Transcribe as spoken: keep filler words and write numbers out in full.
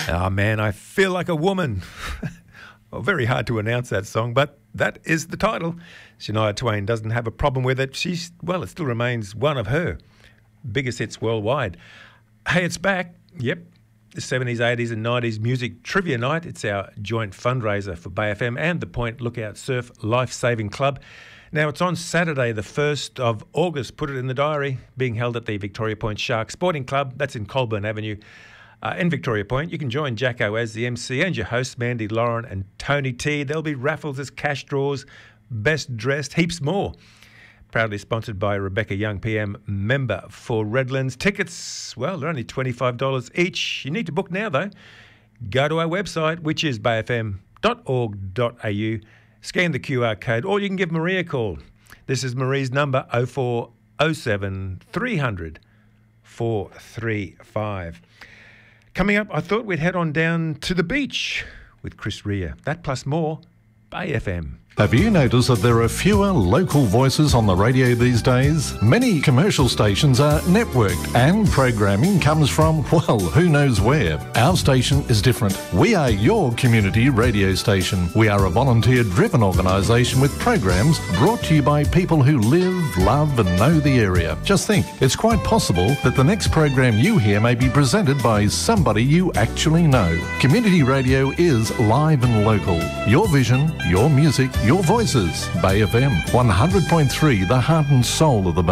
Oh, man, I feel like a woman. Well, very hard to announce that song, but that is the title. Shania Twain doesn't have a problem with it. She's, well, it still remains one of her biggest hits worldwide. Hey, it's back. Yep. The seventies, eighties and nineties Music Trivia Night. It's our joint fundraiser for Bay F M and the Point Lookout Surf Life-Saving Club. Now, it's on Saturday, the first of August. Put it in the diary. Being held at the Victoria Point Shark Sporting Club. That's in Colburn Avenue. Uh, in Victoria Point, you can join Jacko as the M C and your hosts, Mandy, Lauren and Tony T. There'll be raffles as cash draws, best dressed, heaps more. Proudly sponsored by Rebecca Young, P M member for Redlands. Tickets, well, they're only twenty-five dollars each. You need to book now, though. Go to our website, which is bay f m dot org dot a u. Scan the Q R code, or you can give Marie a call. This is Marie's number, oh four oh seven, three hundred, four three five. Coming up, I thought we'd head on down to the beach with Chris Rea. That plus more, Bay F M. Have you noticed that there are fewer local voices on the radio these days? Many commercial stations are networked and programming comes from, well, who knows where. Our station is different. We are your community radio station. We are a volunteer-driven organisation with programs brought to you by people who live, love and know the area. Just think, it's quite possible that the next program you hear may be presented by somebody you actually know. Community radio is live and local. Your vision, your music, your voices. Bay F M, one hundred point three, the heart and soul of the Bay.